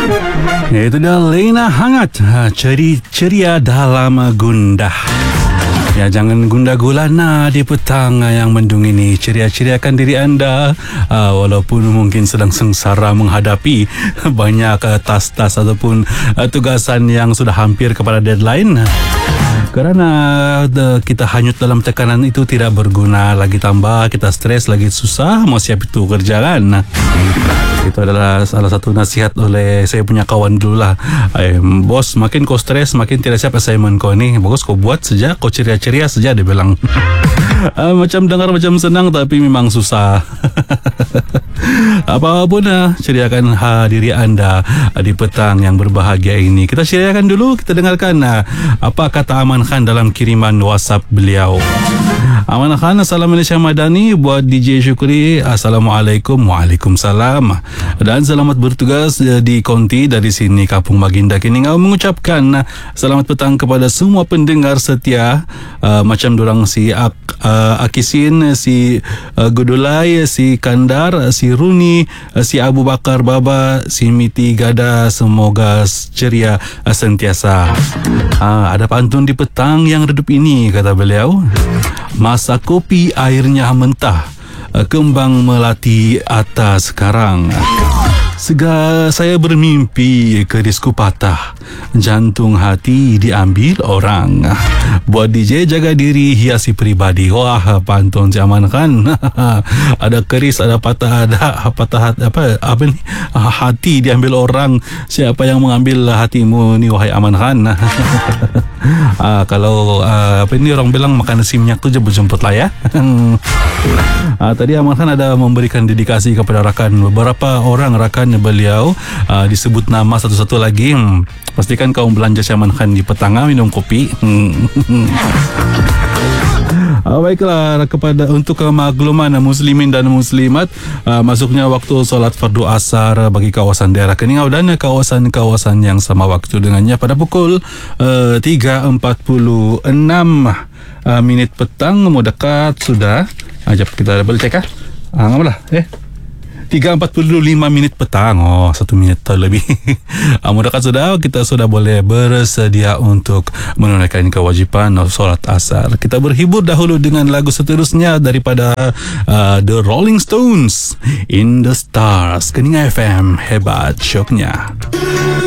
Itu dah Lena Hangat, ceria dalam gundah. Ya, jangan gundah gulana di petang yang mendung ini. Ceria-ceriakan diri anda, walaupun mungkin sedang sengsara menghadapi banyak tas-tas ataupun tugasan yang sudah hampir kepada deadline. Kerana kita hanyut dalam tekanan itu tidak berguna. Lagi tambah kita stres, lagi susah mau siap itu kerja kan. Itu adalah salah satu nasihat oleh saya punya kawan dulu lah. Bos, makin kau stres, makin tidak siap assignment kau ni. Bagus kau buat saja, kau ceria-ceria saja, dia bilang. Macam dengar macam senang tapi memang susah. Apapun ceriakan diri anda di petang yang berbahagia ini. Kita ceriakan dulu, kita dengarkan apa kata Aman Khan dalam kiriman WhatsApp beliau. Aman Khan, Assalamualaikum Malaysia Madani. Buat DJ Syukri, Assalamualaikum. Waalaikumsalam. Dan selamat bertugas di Konti dari sini Kampung Baginda Keningau. Mengucapkan selamat petang kepada semua pendengar setia, macam dorang si Akisin, si Gudulai, si Kandar, si Runi, si Abu Bakar Baba, si Miti Gada. Semoga ceria sentiasa. Ada pantun di petang yang redup ini, kata beliau. Masa kopi airnya mentah, kembang melati atas karang. Saya bermimpi kerisku patah, jantung hati diambil orang. Buat DJ jaga diri, hiasi pribadi. Wah, pantun zaman kan. Ada keris, ada patah, ada patah apa ni? Hati diambil orang. Siapa yang mengambil hatimu ni, wahai Aman Khan? Kalau apa ni orang bilang makan nasi minyak tu jemput-jemput lah ya. Tadi Aman Khan ada memberikan dedikasi kepada beberapa orang rakan beliau, disebut nama satu-satu lagi. Pastikan kau belanja Aman Khan di petang, minum kopi. Baiklah, untuk kemakluman muslimin dan muslimat, masuknya waktu solat fardu asar bagi kawasan daerah Keningau dan kawasan-kawasan yang sama waktu dengannya pada pukul 3.46 minit petang. Mau dekat sudah. Jap, kita double check ngapalah 3.45 minit petang. 1 minit lebih. Mudah sudah, kita sudah boleh bersedia untuk menunaikan kewajipan solat asar. Kita berhibur dahulu dengan lagu seterusnya daripada The Rolling Stones, In the Stars. Keningau FM, hebat syoknya.